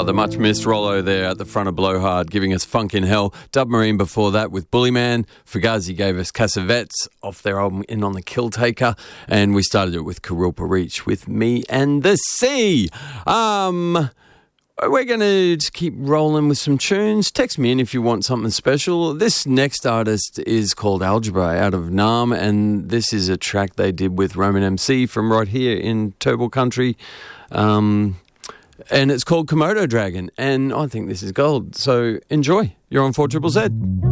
Oh, the much missed Rollo there at the front of Blowhard, giving us Funk in Hell. Dub Marine before that with Bullyman. Fugazi gave us Cassavetes off their album In on the Killtaker. And we started it with Kurilpa Reach with Me and the Sea. We're going to just keep rolling with some tunes. Text me in if you want something special. This next artist is called Algebra out of Naarm, and this is a track they did with Roman MC from right here in Turrbal Country. And it's called Komodo Dragon, and I think this is gold. So enjoy. You're on 4ZZZ.